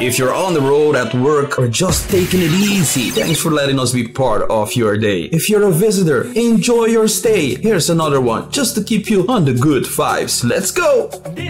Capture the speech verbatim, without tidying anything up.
If you're on the road, at work, or just taking it easy, thanks for letting us be part of your day. If you're a visitor, enjoy your stay. Here's another one, just to keep you on the good vibes. Let's go!